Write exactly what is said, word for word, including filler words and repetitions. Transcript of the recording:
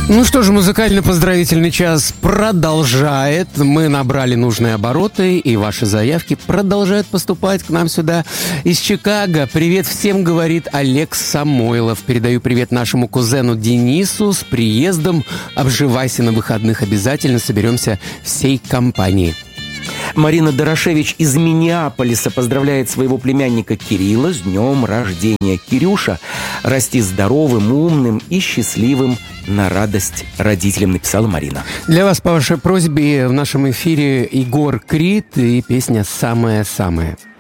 Ну что же, музыкально-поздравительный час продолжает. Мы набрали нужные обороты, и ваши заявки продолжают поступать к нам сюда из Чикаго. Привет всем, говорит Олег Самойлов. Передаю привет нашему кузену Денису с приездом. Обживайся на выходных обязательно, соберемся всей компанией. Марина Дорошевич из Миннеаполиса поздравляет своего племянника Кирилла с днем рождения. Кирюша, расти здоровым, умным и счастливым на радость родителям, написала Марина. Для вас по вашей просьбе в нашем эфире Егор Крид и песня «Самая-самая».